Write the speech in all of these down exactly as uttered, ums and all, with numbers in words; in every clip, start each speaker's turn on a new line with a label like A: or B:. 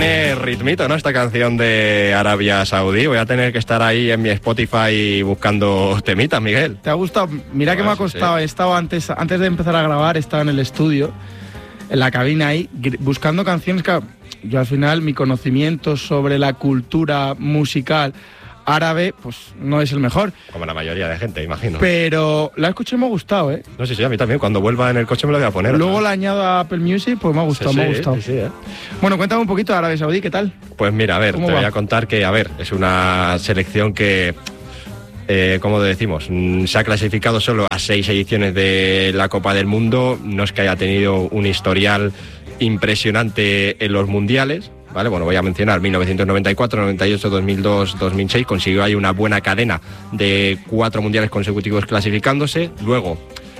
A: tiene ritmito, ¿no? Esta canción de Arabia Saudí. Voy a tener que estar ahí en mi Spotify buscando temitas, Miguel.
B: ¿Te ha gustado? Mira que me ha costado. He estado antes, antes de empezar a grabar, estaba en el estudio, en la cabina ahí, buscando canciones que yo al final, mi conocimiento sobre la cultura musical árabe, pues no es el mejor.
A: Como la mayoría de gente, imagino.
B: Pero la escuché y me ha gustado, ¿eh?
A: No sé, sí, a mí también. Cuando vuelva en el coche me lo voy a poner.
B: Luego la añado a Apple Music, pues me ha gustado,
A: sí,
B: me ha
A: sí,
B: gustado.
A: Sí, sí, ¿eh?
B: Bueno, cuéntame un poquito de Arabia Saudí, ¿qué tal?
A: Pues mira, a ver, te
B: va?
A: voy a contar que, a ver, es una selección que, eh, como decimos, se ha clasificado solo a seis ediciones de la Copa del Mundo. No es que haya tenido un historial impresionante en los mundiales. Vale, bueno, voy a mencionar mil novecientos noventa y cuatro, noventa y ocho, dos mil dos, dos mil seis, consiguió ahí una buena cadena de cuatro mundiales consecutivos clasificándose, luego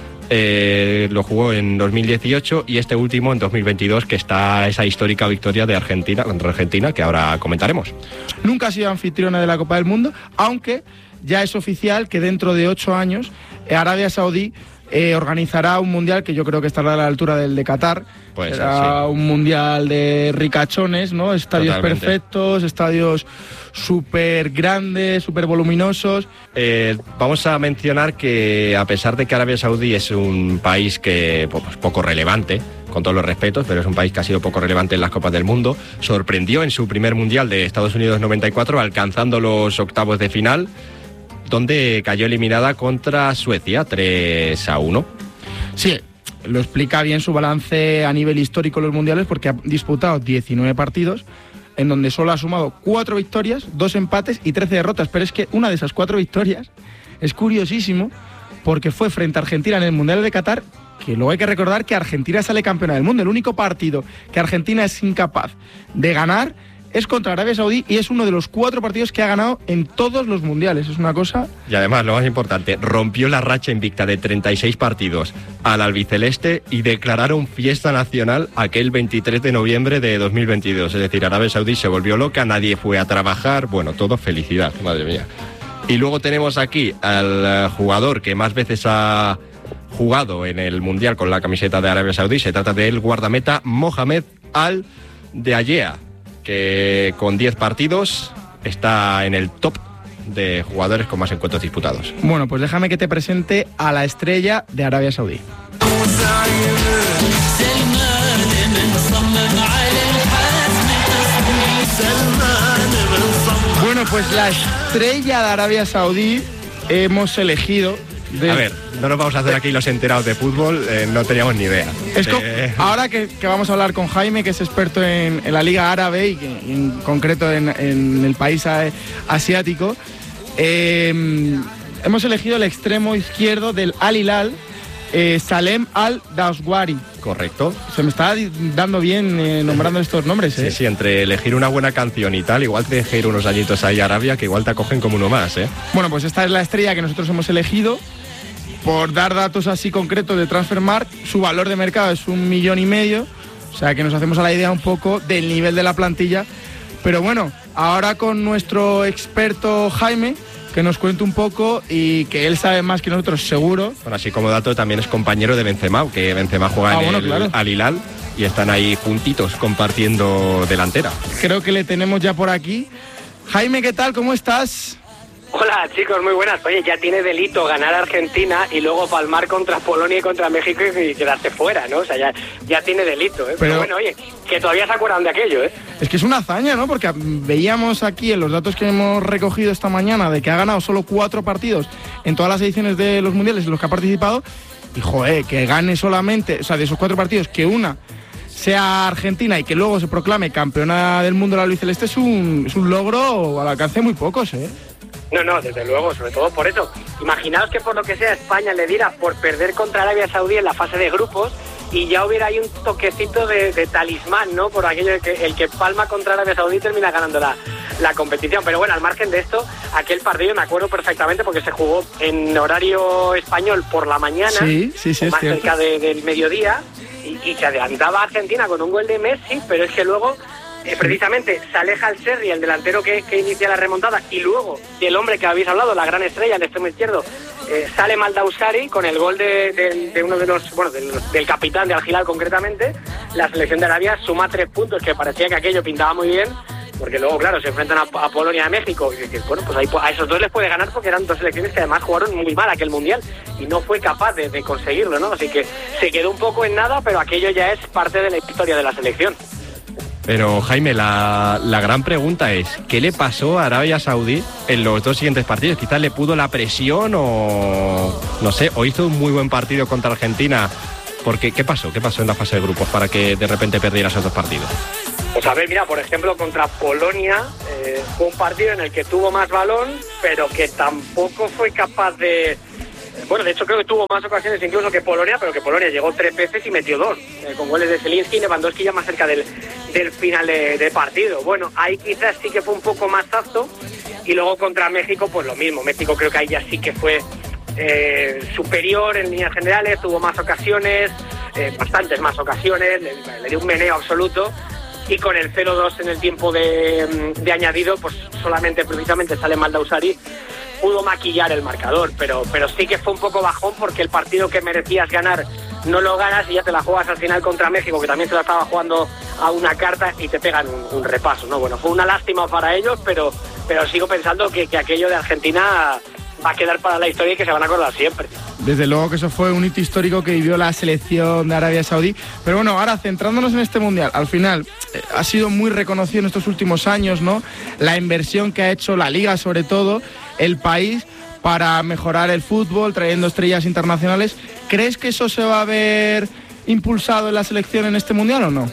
A: eh, lo jugó en dos mil dieciocho y este último en dos mil veintidós, que está esa histórica victoria de Argentina contra Argentina, que ahora comentaremos.
B: Nunca ha sido anfitriona de la Copa del Mundo, aunque ya es oficial que dentro de ocho años Arabia Saudí Eh, organizará un mundial que yo creo que estará a la altura del de Qatar.
A: Pues
B: será
A: sí.
B: un mundial de ricachones, ¿no? Estadios
A: Totalmente.
B: perfectos, estadios súper grandes, súper voluminosos.
A: Eh, vamos a mencionar que a pesar de que Arabia Saudí es un país que pues, poco relevante, con todos los respetos, pero es un país que ha sido poco relevante en las Copas del Mundo, sorprendió en su primer mundial de Estados Unidos noventa y cuatro, alcanzando los octavos de final, donde cayó eliminada contra Suecia tres a uno.
B: Sí, lo explica bien su balance a nivel histórico en los mundiales, porque ha disputado diecinueve partidos, en donde solo ha sumado cuatro victorias, dos empates y trece derrotas. Pero es que una de esas cuatro victorias es curiosísimo, porque fue frente a Argentina en el Mundial de Qatar, que luego hay que recordar que Argentina sale campeona del mundo. El único partido que Argentina es incapaz de ganar es contra Arabia Saudí, y es uno de los cuatro partidos que ha ganado en todos los mundiales. Es una cosa...
A: Y además, lo más importante, rompió la racha invicta de treinta y seis partidos al albiceleste y declararon fiesta nacional aquel veintitrés de noviembre de dos mil veintidós. Es decir, Arabia Saudí se volvió loca, nadie fue a trabajar, bueno, todo felicidad, madre mía. Y luego tenemos aquí al jugador que más veces ha jugado en el Mundial con la camiseta de Arabia Saudí. Se trata del guardameta Mohamed Al-Deayea, que con diez partidos está en el top de jugadores con más encuentros disputados.
B: Bueno, pues déjame que te presente a la estrella de Arabia Saudí. Bueno, pues la estrella de Arabia Saudí hemos elegido... De...
A: A ver, no nos vamos a hacer aquí los enterados de fútbol, eh, no teníamos ni idea.
B: Es co-
A: eh...
B: Ahora que, que vamos a hablar con Jaime, que es experto en, en la Liga Árabe y, que, en concreto en, en el país a, asiático, eh, hemos elegido el extremo izquierdo del Al Hilal, eh, Salem Al-Dawsari.
A: Correcto.
B: Se me está dando bien eh, nombrando estos nombres, ¿eh?
A: Sí, sí, entre elegir una buena canción y tal, igual te deje ir unos añitos ahí a Arabia, que igual te acogen como uno más, ¿eh?
B: Bueno, pues esta es la estrella que nosotros hemos elegido. Por dar datos así concretos de Transfermarkt, su valor de mercado es un millón y medio, o sea que nos hacemos a la idea un poco del nivel de la plantilla. Pero bueno, ahora con nuestro experto Jaime, que nos cuente un poco y que él sabe más que nosotros seguro.
A: Bueno, así como dato, también es compañero de Benzema, que Benzema juega
B: ah,
A: en
B: bueno,
A: el
B: claro.
A: Al Hilal y están ahí juntitos compartiendo delantera.
B: Creo que le tenemos ya por aquí. Jaime, ¿qué tal? ¿Cómo estás?
C: Hola chicos, muy buenas. Oye, ya tiene delito ganar a Argentina y luego palmar contra Polonia y contra México y quedarse fuera, ¿no? O sea, ya, ya tiene delito, ¿eh? Pero, Pero bueno, oye, que todavía se acuerdan de aquello, ¿eh?
B: Es que es una hazaña, ¿no? Porque veíamos aquí en los datos que hemos recogido esta mañana de que ha ganado solo cuatro partidos en todas las ediciones de los mundiales en los que ha participado. Y joder, que gane solamente, o sea, de esos cuatro partidos, que una sea Argentina y que luego se proclame campeona del mundo de la albiceleste es un, es un logro al alcance de muy pocos, ¿eh?
C: No, no, desde luego, sobre todo por eso. Imaginaos que por lo que sea España le diera por perder contra Arabia Saudí en la fase de grupos y ya hubiera ahí un toquecito de, de talismán, ¿no? Por aquello de que el que palma contra Arabia Saudí termina ganando la, la competición. Pero bueno, al margen de esto, aquel partido me acuerdo perfectamente porque se jugó en horario español por la mañana,
B: sí, sí, sí,
C: más
B: es
C: cerca de, del mediodía, y, y se adelantaba a Argentina con un gol de Messi, pero es que luego... Eh, precisamente Saleh Al-Serri, el delantero que, que inicia la remontada, y luego el hombre que habéis hablado, la gran estrella, el extremo izquierdo, eh, Salem Al-Dawsari con el gol de, de, de uno de los, bueno, del, del capitán de Al Hilal concretamente. La selección de Arabia suma tres puntos, que parecía que aquello pintaba muy bien, porque luego, claro, se enfrentan a, a Polonia y a México, y dices, bueno, pues ahí, a esos dos les puede ganar porque eran dos selecciones que además jugaron muy mal aquel Mundial y no fue capaz de, de conseguirlo, ¿no? Así que se quedó un poco en nada, pero aquello ya es parte de la historia de la selección.
A: Pero Jaime, la, la gran pregunta es, ¿qué le pasó a Arabia Saudí en los dos siguientes partidos? Quizás le pudo la presión o, no sé, o hizo un muy buen partido contra Argentina. Porque, ¿qué pasó? ¿Qué pasó en la fase de grupos para que de repente perdiera esos dos partidos?
C: Pues a ver, mira, por ejemplo, contra Polonia eh, fue un partido en el que tuvo más balón, pero que tampoco fue capaz de... Bueno, de hecho creo que tuvo más ocasiones incluso que Polonia, pero que Polonia llegó tres veces y metió dos, eh, con goles de Zielinski y Lewandowski ya más cerca del, del final de, de partido. Bueno, ahí quizás sí que fue un poco más apto, y luego contra México pues lo mismo. México creo que ahí ya sí que fue eh, superior en líneas generales, tuvo más ocasiones, eh, bastantes más ocasiones, le, le dio un meneo absoluto. Y con el cero dos en el tiempo de, de añadido, pues solamente precisamente Salem Al-Dawsari pudo maquillar el marcador, pero, pero sí que fue un poco bajón, porque el partido que merecías ganar no lo ganas y ya te la juegas al final contra México, que también se la estaba jugando a una carta, y te pegan un, un repaso, ¿no? Bueno, fue una lástima para ellos, pero, pero sigo pensando que, que aquello de Argentina va a quedar para la historia y que se van a acordar siempre.
B: Desde luego que eso fue un hito histórico que vivió la selección de Arabia Saudí. Pero bueno, ahora centrándonos en este Mundial, al final eh, ha sido muy reconocido en estos últimos años, ¿no?, la inversión que ha hecho la Liga, sobre todo, el país, para mejorar el fútbol, trayendo estrellas internacionales. ¿Crees que eso se va a ver impulsado en la selección en este Mundial o no?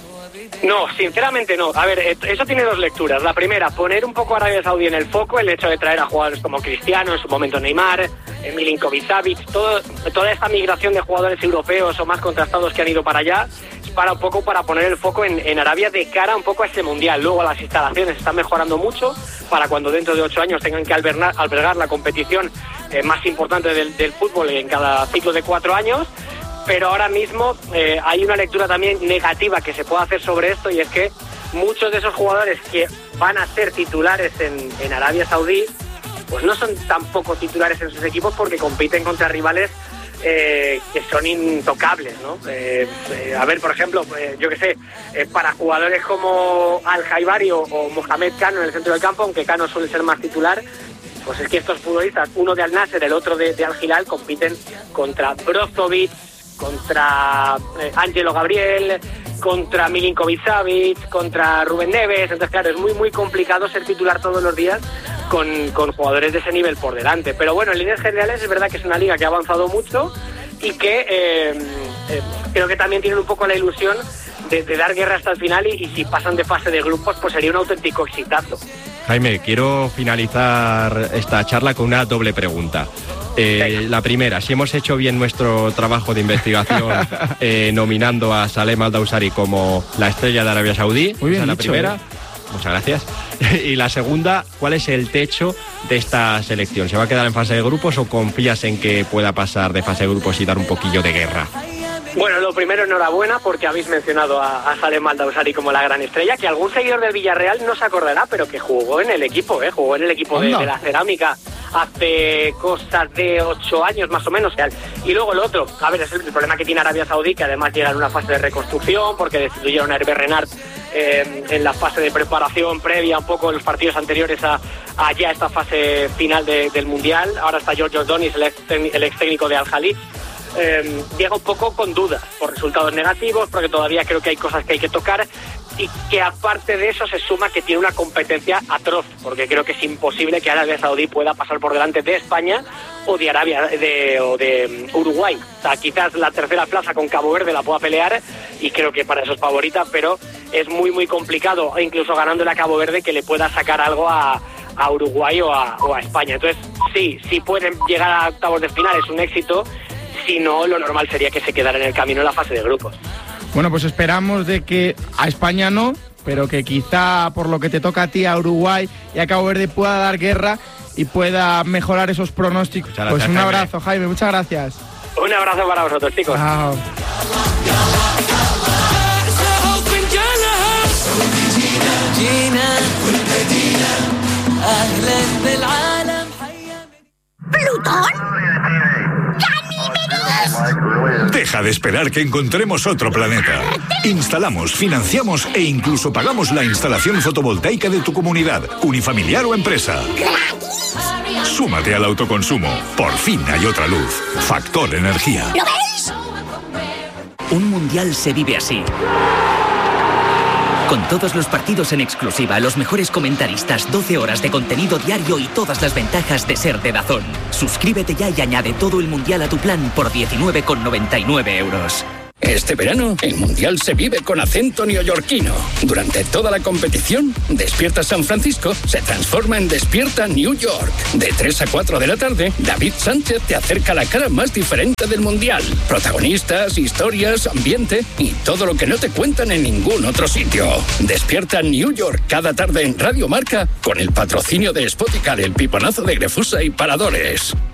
C: No, sinceramente no. A ver, eso tiene dos lecturas. La primera, poner un poco a Arabia Saudí en el foco, el hecho de traer a jugadores como Cristiano, en su momento Neymar, Milinkovic-Savic, todo, toda esta migración de jugadores europeos o más contrastados que han ido para allá, es para un poco para poner el foco en, en Arabia de cara un poco a este Mundial. Luego las instalaciones están mejorando mucho para cuando dentro de ocho años tengan que albergar, albergar la competición eh, más importante del, del fútbol en cada ciclo de cuatro años. Pero ahora mismo eh, hay una lectura también negativa que se puede hacer sobre esto, y es que muchos de esos jugadores que van a ser titulares en, en Arabia Saudí, pues no son tampoco titulares en sus equipos, porque compiten contra rivales eh, que son intocables, ¿no? Eh, eh, a ver, por ejemplo, eh, yo qué sé, eh, para jugadores como Al-Jaibari o, o Mohamed Kano en el centro del campo, aunque Kano suele ser más titular, pues es que estos futbolistas, uno de Al-Nassr, el otro de, de Al-Hilal, compiten contra Brozovic, contra eh, Ángelo Gabriel, contra Milinkovic-Savic, contra Rubén Neves. Entonces, claro, es muy muy complicado ser titular todos los días con, con jugadores de ese nivel por delante. Pero bueno, en líneas generales es verdad que es una liga que ha avanzado mucho y que eh, eh, creo que también tienen un poco la ilusión de, de dar guerra hasta el final, y, y si pasan de fase de grupos, pues sería un auténtico exitazo.
A: Jaime, quiero finalizar esta charla con una doble pregunta. Eh, la primera, si hemos hecho bien nuestro trabajo de investigación eh, nominando a Salem Al-Dawsari como la estrella de Arabia Saudí.
B: Muy bien
A: Esa es la
B: dicho,
A: primera.
B: eh.
A: Muchas gracias. Y la segunda, ¿cuál es el techo de esta selección? ¿Se va a quedar en fase de grupos o confías en que pueda pasar de fase de grupos y dar un poquillo de guerra?
C: Bueno, lo primero, enhorabuena, porque habéis mencionado a, a Salem Al-Dawsari como la gran estrella, que algún seguidor del Villarreal no se acordará, pero que jugó en el equipo, ¿eh? Jugó en el equipo de, de la Cerámica hace cosas de ocho años más o menos. Y luego el otro, a ver, es el, el problema que tiene Arabia Saudí, que además llega en una fase de reconstrucción, porque destituyeron a Hervé Renard eh, en la fase de preparación previa, un poco en los partidos anteriores a, a ya esta fase final de, del Mundial. Ahora está Giorgio Donis, el ex, el ex técnico de Al-Hilal. Eh, llega un poco con dudas por resultados negativos, porque todavía creo que hay cosas que hay que tocar, y que aparte de eso se suma que tiene una competencia atroz, porque creo que es imposible que Arabia Saudí pueda pasar por delante de España o de Arabia de, o de Uruguay. O sea, quizás la tercera plaza con Cabo Verde la pueda pelear, y creo que para eso es favorita, pero es muy muy complicado, incluso ganándole a Cabo Verde, que le pueda sacar algo a, a Uruguay o a, o a España. Entonces sí, sí pueden llegar a octavos de final, es un éxito. Si no, lo normal sería que se quedara en el camino en la fase de grupos.
B: Bueno, pues esperamos de que a España no, pero que quizá por lo que te toca a ti, a Uruguay y a Cabo Verde, pueda dar guerra y pueda mejorar esos pronósticos.
A: Muchas gracias,
B: pues un
A: Jaime.
B: abrazo, Jaime, muchas gracias.
C: Un abrazo para vosotros, chicos.
B: Chao.
D: ¿Plutón? Deja de esperar que encontremos otro planeta. Instalamos, financiamos e incluso pagamos la instalación fotovoltaica de tu comunidad, unifamiliar o empresa. Súmate al autoconsumo. Por fin hay otra luz. Factor Energía.
E: ¿Lo ves? Un mundial se vive así. Con todos los partidos en exclusiva, los mejores comentaristas, doce horas de contenido diario y todas las ventajas de ser de DAZN. Suscríbete ya y añade todo el mundial a tu plan por diecinueve con noventa y nueve euros.
F: Este verano, el Mundial se vive con acento neoyorquino. Durante toda la competición, Despierta San Francisco se transforma en Despierta New York. De tres a cuatro de la tarde, David Sánchez te acerca la cara más diferente del Mundial. Protagonistas, historias, ambiente y todo lo que no te cuentan en ningún otro sitio. Despierta New York cada tarde en Radio Marca con el patrocinio de Spoticar, el piponazo de Grefusa y Paradores.